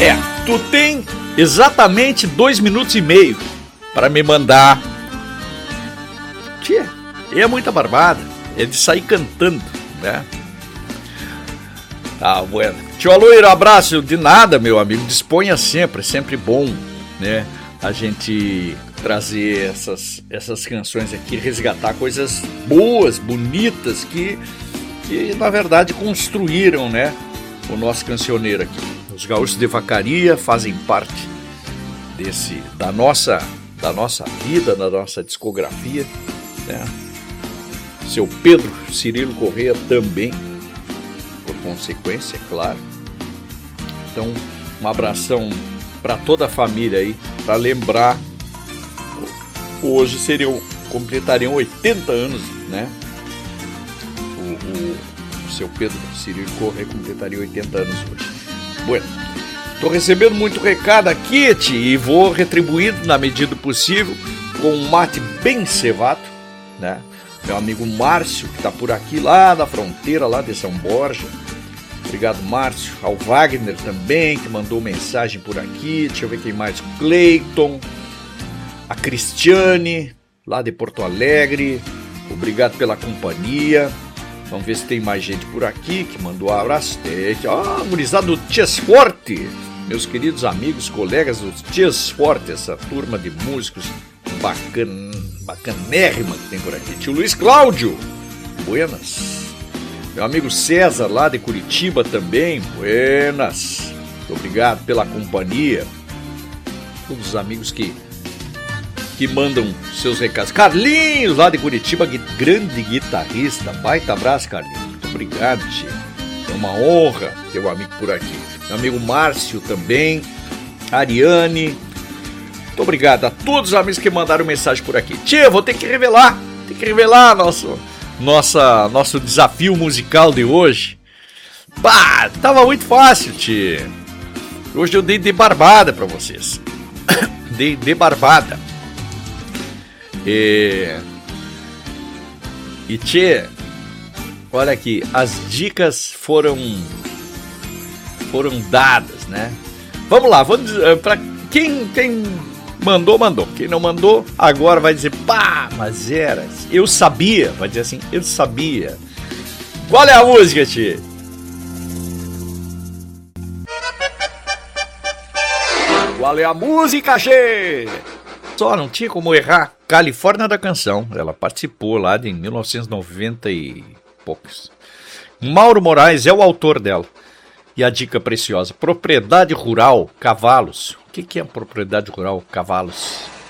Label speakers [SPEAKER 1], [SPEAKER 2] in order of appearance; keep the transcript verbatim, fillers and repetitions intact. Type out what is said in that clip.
[SPEAKER 1] É, tu tem exatamente dois minutos e meio para me mandar. Tia, é muita barbada. É de sair cantando, né? Ah, bueno. Tio Aloiro, abraço. De nada, meu amigo. Disponha sempre, é sempre bom, né? A gente trazer essas, essas canções aqui, resgatar coisas boas, bonitas, que, que na verdade construíram, né, o nosso cancioneiro aqui. Os gaúchos de Vacaria fazem parte desse, da, nossa, da nossa vida, da nossa discografia, né? Seu Pedro Cirilo Corrêa também, por consequência, é claro. Então, um abração para toda a família aí, para lembrar. Hoje seriam, completariam oitenta anos, né? O, o, o seu Pedro Cirilo Corrêa completaria oitenta anos hoje. Bueno, tô recebendo muito recado aqui, tio, e vou retribuindo na medida do possível com um mate bem cevado, né? Meu amigo Márcio, que tá por aqui, lá na fronteira, lá de São Borja. Obrigado, Márcio. Ao Wagner também, que mandou mensagem por aqui. Deixa eu ver quem mais. Cleiton. A Cristiane, lá de Porto Alegre. Obrigado pela companhia. Vamos ver se tem mais gente por aqui que mandou um abraço. Ah, gurizada do Tias Forte. Meus queridos amigos, colegas do Tias Forte, essa turma de músicos bacana, bacanérrima que tem por aqui. Tio Luiz Cláudio, buenas. Meu amigo César, lá de Curitiba também, buenas. Muito obrigado pela companhia. Todos os amigos que, que mandam seus recados. Carlinhos, lá de Curitiba, grande guitarrista. Baita abraço, Carlinhos. Muito obrigado, tio. É uma honra ter um amigo por aqui. Meu amigo Márcio também. Ariane. Muito obrigado a todos os amigos que mandaram mensagem por aqui. Tia, vou ter que revelar, tem que revelar nosso, nossa, nosso desafio musical de hoje. Bah, tava muito fácil, tia. Hoje eu dei de barbada pra vocês. Dei de barbada. E, e tia, olha aqui, as dicas foram, foram dadas, né? Vamos lá, vamos para quem tem... Mandou, mandou. Quem não mandou, agora vai dizer, pá, mas era. Eu sabia. Vai dizer assim, eu sabia. Qual é a música, tio? Qual é a música, tchê? Só não tinha como errar. Califórnia da Canção. Ela participou lá de mil novecentos e noventa e poucos. Mauro Moraes é o autor dela. E a dica preciosa, propriedade rural, cavalos. O que, que é propriedade rural, cavalos?